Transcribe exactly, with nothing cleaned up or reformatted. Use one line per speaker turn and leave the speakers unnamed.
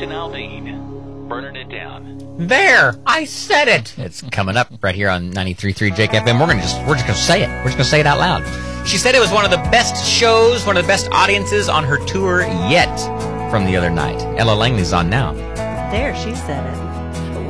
Jason Aldean, burning it down.
There, I said it. It's coming up right here on ninety-three point three Jake F M. We're gonna just we're just gonna say it. We're just gonna say it out loud. She said it was one of the best shows, one of the best audiences on her tour yet from the other night. Ella Langley's on now.
There, she said it.